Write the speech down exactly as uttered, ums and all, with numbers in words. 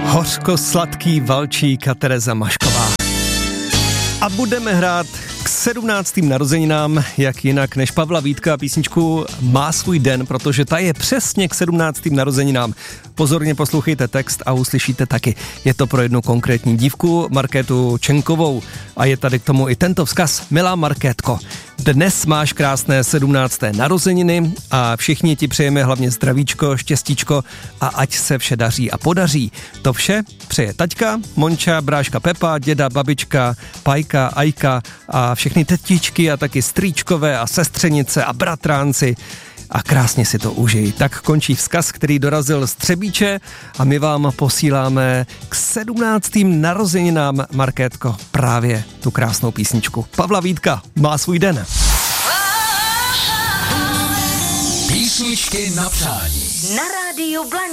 Hořko-sladký valčík a Tereza Mašková. A budeme hrát k sedmnáctým narozeninám, jak jinak než Pavla Vítka. Písničku Má svůj den, protože ta je přesně k sedmnáctým narozeninám. Pozorně poslouchejte text a uslyšíte taky. Je to pro jednu konkrétní dívku, Markétu Čenkovou. A je tady k tomu i tento vzkaz. Milá Markétko, dnes máš krásné sedmnácté narozeniny a všichni ti přejeme hlavně zdravíčko, štěstíčko a ať se vše daří a podaří. To vše přeje taťka, Monča, bráška Pepa, děda, babička, Pajka, Ajka a všechny tetičky a taky strýčkové a sestřenice a bratránci. A krásně si to užij. Tak končí vzkaz, který dorazil z Třebíče a my vám posíláme k sedmnáctým narozeninám, Markétko, právě tu krásnou písničku. Pavla Vítka Má svůj den. Písničky na přání. Na rádiu Blank.